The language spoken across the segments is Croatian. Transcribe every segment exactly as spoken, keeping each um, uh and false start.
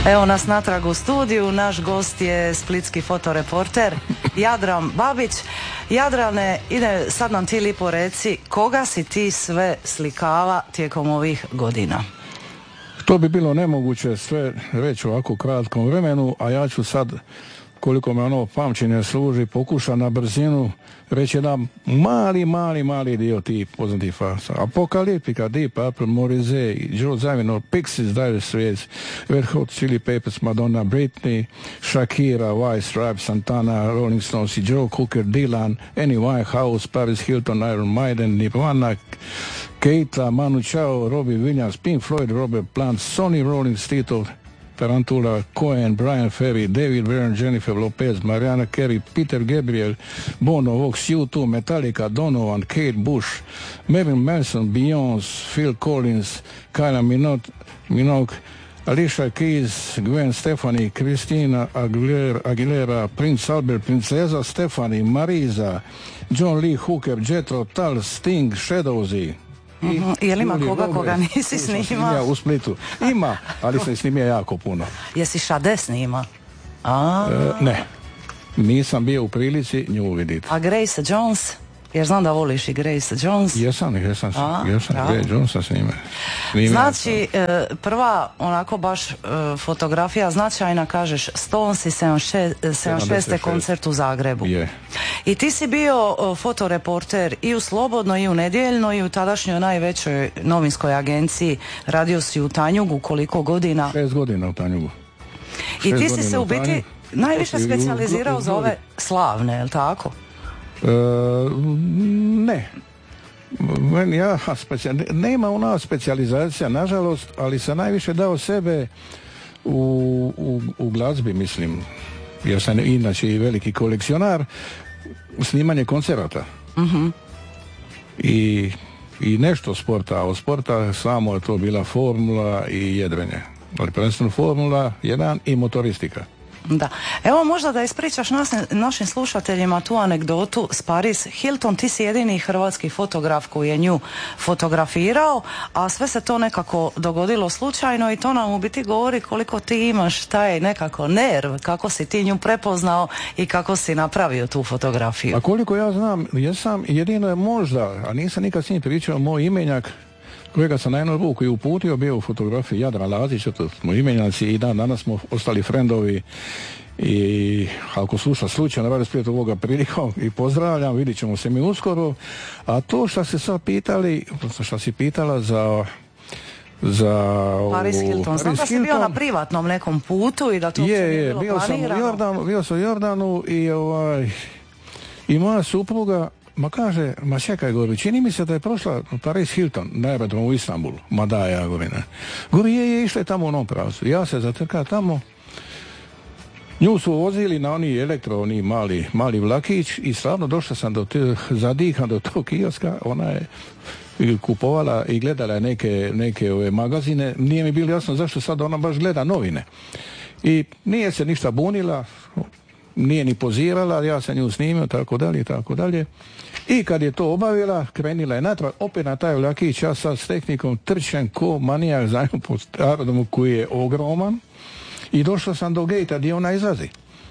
Evo nas natrag u studiju, naš gost je splitski fotoreporter Jadran Babić. Jadrane, ide sad nam ti lipo reci, koga si ti sve slikava tijekom ovih godina? To bi bilo nemoguće sve reći u ovako kratkom vremenu, a ja ću sad, koliko me ono pamćenje služi, pokuša na brzinu reći jedan mali, mali, mali dio tih poznatih fasa. Apokaliptika, Deep Purple, Morrissey, Joe Zawinul, Pixies, Dire Straits, Red Hot Chili Peppers, Madonna, Britney, Shakira, White Stripes, Santana, Rolling Stones, Joe Cocker, Dylan, Amy Winehouse, Paris Hilton, Iron Maiden, Nirvana, Keita, Manu Chao, Robbie Williams, Pink Floyd, Robert Plant, Sonny Rollins, Tito, Tarantula, Cohen, Brian Ferry, David Byrne, Jennifer Lopez, Mariana Carey, Peter Gabriel, Bono, Vox, U two, Metallica, Donovan, Kate Bush, Marilyn Manson, Beyoncé, Phil Collins, Kylie Minogue, Minogue, Alicia Keys, Gwen Stefani, Christina Aguilera, Aguilera, Prince Albert, Princesa Stefani, Marisa, John Lee Hooker, Jethro Tull, Sting, Shadowsy. Uh-huh. Je li ima koga koga nisi snimao? Ja u Splitu. Ima, ali sam snimio jako puno. Jesi Šade snima? A... E, ne, nisam bio u prilici nju vidjeti. A Grace Jones? Jer znam da voliš i Grace Jones. Jesam, jesam, A, jesam, Grace Jonesa snime. Znači, e, prva onako baš e, fotografija značajna, kažeš, Stones i sedamdeset šeste koncert u Zagrebu. Je. I ti si bio o, fotoreporter i u Slobodno i u Nedjeljno i u tadašnjoj najvećoj novinskoj agenciji. Radio si u Tanjugu koliko godina? Šest godina u Tanjugu. I ti si se u biti najviše specijalizirao za ove slavne, je li tako? E, ne. Ja, specijal... Nema u nas specijalizacija, nažalost, ali sam najviše dao sebe u, u, u glazbi, mislim, jer sam inače i veliki kolekcionar, snimanje koncerata. Uh-huh. I, i nešto sporta, a od sporta samo je to bila formula i jedrenje. Ali prvenstveno formula jedan i motoristika. Da. Evo možda da ispričaš nas, našim slušateljima tu anegdotu s Paris Hilton. Ti si jedini hrvatski fotograf koji je nju fotografirao, a sve se to nekako dogodilo slučajno i to nam u biti govori koliko ti imaš taj nekako nerv, kako si ti nju prepoznao i kako si napravio tu fotografiju. A koliko ja znam, jesam, jedino je možda, a nisam nikad s njim pričao, moj imenjak kojega sam na jednu ruku i uputio, bio u fotografiji Jadran Lazić, to smo imenjaci i dan danas smo ostali frendovi i ako sluša slučajno, radio Split ovoga prilikom i pozdravljam, vidit ćemo se mi uskoro. A to što se sad pitali, što si pitala za za Paris Hilton, znam da si bio na privatnom nekom putu i da to je, je, je, bilo bio planirano. Sam u Jordanu, bio sam u Jordanu i ovaj i moja supruga ma kaže, ma čekaj, govori, čini mi se da je prošla Paris Hilton na aerodromu u Istanbulu, ma da, ja govorim. Govori, je, je, išla je tamo u onom pravcu. Ja se zatrka tamo, nju su vozili na oni elektro, oni mali, mali vlakić i slavno došla sam do te, zadihan do tog kioska, ona je kupovala i gledala neke, neke ove magazine, nije mi bilo jasno zašto sad ona baš gleda novine. I nije se ništa bunila, nije ni pozirala, ja sam nju snimio, tako dalje, tako dalje. I kad je to obavila, krenila je natrag, opet na taj vlakić, ja sad s tehnikom trčem ko manijak za njom po aerodromu koji je ogroman i došao sam do gejta gdje ona izlazi.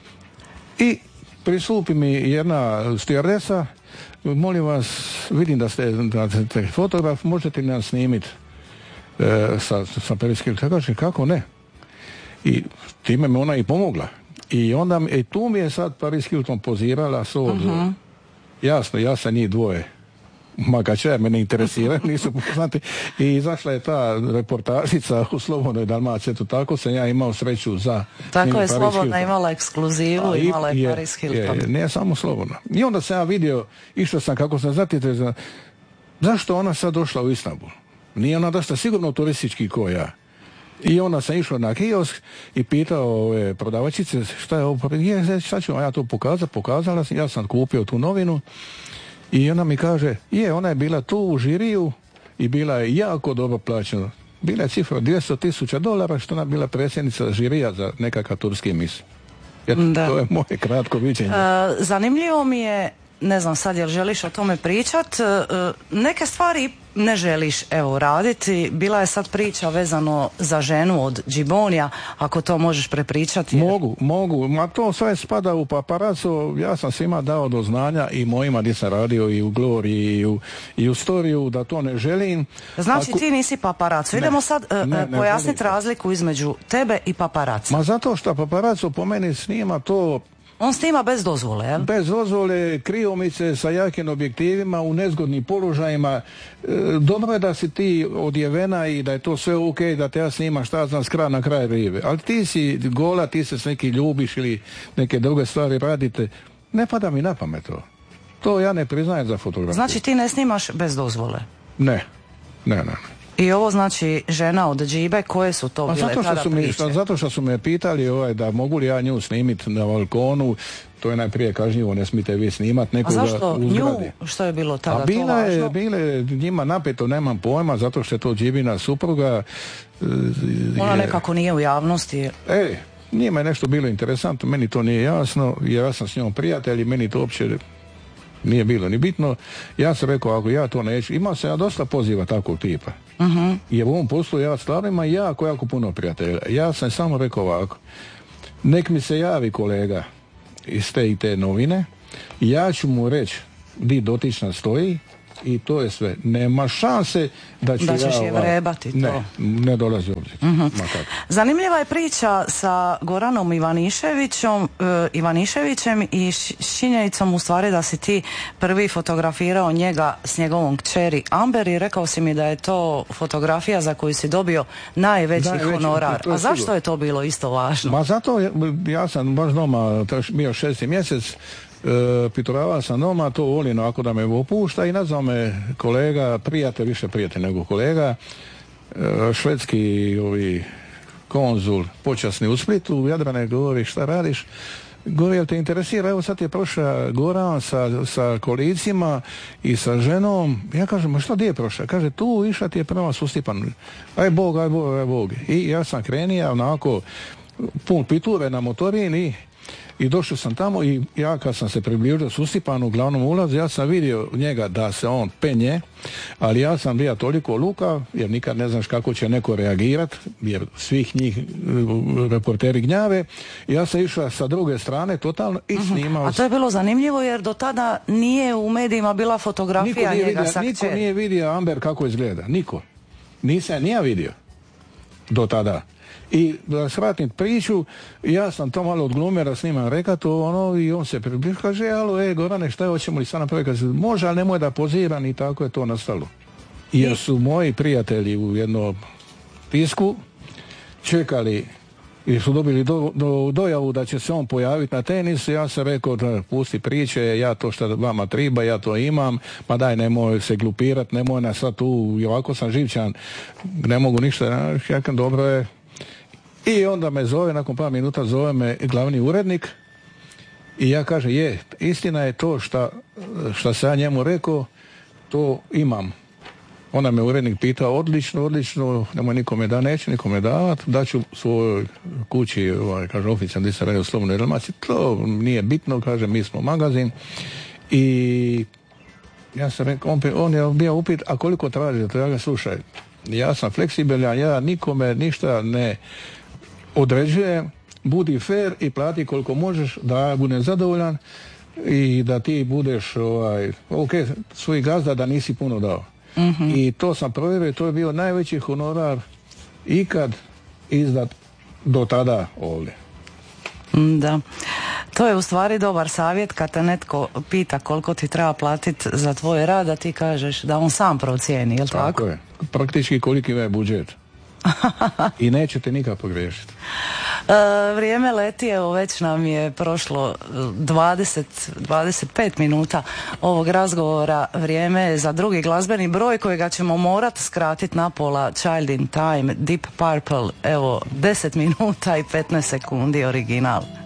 I pristupi mi jedna stewardesa, molim vas, vidim da ste, da ste fotograf, možete li nas snimiti e, sa, sa Paris Hilton? Kaže, kako ne? I time me ona i pomogla. I onda i tu mi je sad Paris Hilton pozirala s ovog, uh-huh. Jasno, ja sam njih dvoje magača, me ne interesira, nisu poznati. I izašla je ta reportažica u Slobodnoj Dalmaciji, eto tako sam ja imao sreću za... Tako je, Slobodna imala ekskluzivu, a, imala je, je Paris Hilton. Je, ne samo Slobodna. I onda sam ja vidio, išao sam kako sam zatite, za, zašto ona sad došla u Istanbul? Nije ona došla sigurno turistički ko ja. I onda sam išao na kiosk i pitao ove prodavačice šta je ovo, je, šta ću ja to pokazati, pokazala sam, ja sam kupio tu novinu i ona mi kaže, je, ona je bila tu u žiriju i bila je jako dobro plaćena. Bila je cifra dvjesto tisuća dolara, što ona bila predsjednica žirija za nekakav turski mis. Jer to je moje kratko viđenje. E, zanimljivo mi je, ne znam sad jel želiš o tome pričat, e, neke stvari ne želiš evo raditi. Bila je sad priča vezano za ženu od Džibonija, ako to možeš prepričati. Jer... Mogu, mogu, ma to sve spada u paparaco. Ja sam svima dao do znanja i mojima gdje sam radio i u Gloriji i u, i u Storiju da to ne želim. Znači ako... ti nisi paparaco. Idemo sad uh, pojasniti razliku između tebe i paparaca. Ma zato što paparaco po meni snima to. On snima bez dozvole, jel? Bez dozvole, kriomice sa jakim objektivima u nezgodnim položajima. E, dobro je da si ti odjevena i da je to sve ok, da te ja snimam šta znam skra na kraj rive. Ali ti si gola, ti se s neki ljubiš ili neke druge stvari radite. Ne pada mi na pamet to. To ja ne priznajem za fotografiju. Znači ti ne snimaš bez dozvole? Ne, ne, ne. I ovo znači žena od Džibe, koje su to bile zato tada što mi, priče? što, zato što su me pitali ovaj, da mogu li ja nju snimiti na balkonu, to je najprije kažnjivo, ne smijete vi snimat nekoga u zgradi. A zašto nju, što je bilo tada A bila to je, važno? bila je njima napeto, nemam pojma, zato što je to Džibina supruga. Ona je, nekako nije u javnosti. E, njima je nešto bilo interesantno, meni to nije jasno, jer ja sam s njom prijatelj i meni to uopće nije bilo ni bitno. Ja sam rekao, ako ja to neću, imao sam ja dosta poziva takvog tipa. Uh-huh. Jer u ovom poslu ja stvarno imam jako, jako puno prijatelja. Ja sam samo rekao ovako, nek mi se javi kolega iz te i te novine, ja ću mu reći di dotična stoji i to je sve. Nema šanse da ću da ćeš ja... je vrebati to. Ne, ne dolazi obzir. Uh-huh. Zanimljiva je priča sa Goranom Ivaniševićom, uh, Ivaniševićem i s činjenicom u stvari da si ti prvi fotografirao njega s njegovom kćeri Amber i rekao si mi da je to fotografija za koju si dobio najveći Najveći, honorar. to je A zašto sigurno. je to bilo isto važno? Ma zato, ja sam baš doma, bio šesti mjesec, E, pitoravao sam doma, to volim ako da me opušta i nazvao me kolega, prijatelj, više prijatelj nego kolega, e, švedski ovi konzul počasni u Splitu, Jadrane, govori šta radiš, govori jel te interesira, evo sad je prošao Goran sa, sa kolicima i sa ženom, ja kažem, ma šta gdje je prošao? Kaže, tu iša ti je prema Sustipan, aj Bog, aj Bog, aj Bog. I ja sam krenio onako pun piture na motorin i I došao sam tamo i ja kad sam se približio Susipanu u glavnom ulazu, ja sam vidio njega da se on penje, ali ja sam bio toliko lukav, jer nikad ne znaš kako će neko reagirat, jer svih njih reporteri gnjave. Ja sam išao sa druge strane totalno i snimao. Uh-huh. A to je bilo zanimljivo jer do tada nije u medijima bila fotografija njega vidio, sa niko kćeri. nije vidio Amber kako izgleda, niko. Nisam nije vidio do tada. I da skratim priču, ja sam to malo odglumio da snimam rekatu, ono, i on se približio, kaže, alo, e, Gorane, šta je, hoćemo li sad napraviti? Kaže, može, ali nemoj da poziram, i tako je to nastalo. Jer su moji prijatelji u jednom tisku čekali i su dobili do, do, dojavu da će se on pojaviti na tenisu. Ja sam rekao da pusti priče, ja to što vama triba, ja to imam, pa daj nemoj se glupirat, nemoj nas sad tu, i ovako sam živčan, ne mogu ništa, ja kažem, dobro je. I onda me zove, nakon par minuta zove me glavni urednik i ja kažem, je, istina je to šta, šta se ja njemu rekao, to imam. Onda me urednik pitao, odlično, odlično, nemoj nikome da, neće nikome davat, daću svojoj kući, ovaj, kaže, oficijalno gdje se radi o slobodnoj reklamaciji, to nije bitno, kaže, mi smo magazin. I ja sam rekao, on, on je bio upit, a koliko traži, to ja ga slušaj, ja sam fleksibilan, ja nikome ništa ne određujem, budi fair i plati koliko možeš da ja budem zadovoljan i da ti budeš, ovaj, ok, svoj gazda da nisi puno dao. Mm-hmm. I to sam provjerio, to je bio najveći honorar ikad izdat do tada ovdje. Da. To je u stvari dobar savjet kad te netko pita koliko ti treba platiti za tvoj rad, a ti kažeš da on sam procijeni, jel tako? Tako je. Praktički koliki je budžet. I nećete nikad pogriješiti. E, vrijeme leti, evo već nam je prošlo dvadeset, dvadeset pet minuta ovog razgovora. Vrijeme je za drugi glazbeni broj kojega ćemo morati skratiti na pola. Child in Time, Deep Purple, evo deset minuta i petnaest sekundi original.